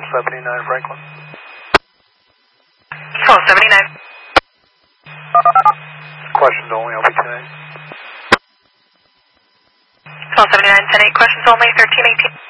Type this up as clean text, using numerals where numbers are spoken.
79 Franklin. Control 79. Questions only, I'll be tonight. Control 79, 10-8, questions only, 1318.